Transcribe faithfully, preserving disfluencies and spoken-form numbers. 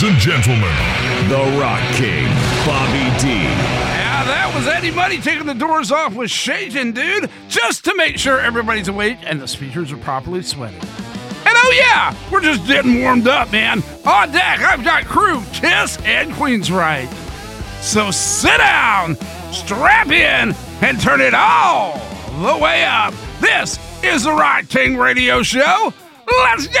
Ladies and gentlemen, the Rock King, Bobby D. Yeah, that was Eddie Money taking the doors off with shaking, dude, just to make sure everybody's awake and the speakers are properly sweating. And oh yeah, we're just getting warmed up, man. On deck, I've got crew, Kiss, and Queensryche. So sit down, strap in, and turn it all the way up. This is the Rock King Radio Show. Let's go!